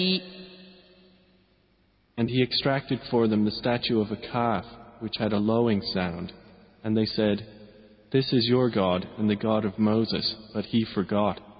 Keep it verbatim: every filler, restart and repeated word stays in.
And he extracted for them the statue of a calf which had a lowing sound, and they said, "This is your God and the God of Moses, but he forgot."